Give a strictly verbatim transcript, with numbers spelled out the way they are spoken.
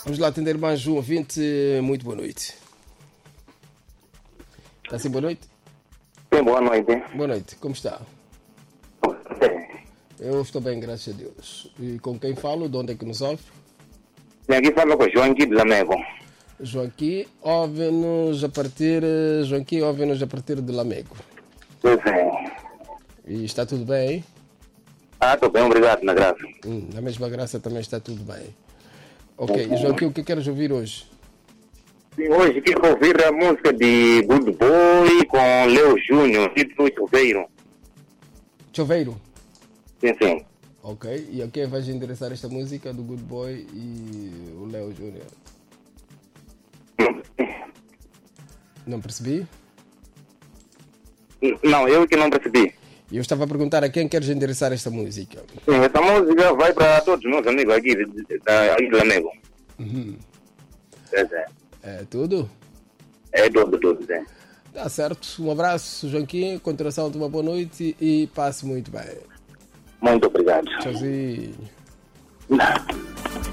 Vamos lá atender mais um ouvinte. Muito boa noite. Está sim, boa noite? Sim, boa noite. Boa noite, como está? Eu estou bem, graças a Deus. E com quem falo? De onde é que nos ouve? Aqui falo com o João aqui de Lamego. Joaquim, ouve-nos a partir... Joaquim, ouve-nos a partir de Lamego. Sim. E está tudo bem aí? Ah, estou bem, obrigado, na graça. Hum, na mesma graça também está tudo bem. Ok, e Joaquim, o que queres ouvir hoje? Sim, hoje quero ouvir a música de Good Boy com Leo Júnior, título Chuveiro. Choveiro? Sim, sim. Ok, e a quem vais endereçar esta música do Good Boy e o Leo Júnior? Não percebi? Não, eu que não percebi. E eu estava a perguntar a quem queres endereçar esta música. Sim, essa música vai para todos os meus amigos aqui de, de, de, de Lamego. Uhum. É, é. É tudo? É tudo, tudo, sim. Tá certo. Um abraço, Joaquim. Continuação de uma boa noite e passe muito bem. Muito obrigado. Tchauzinho. Não.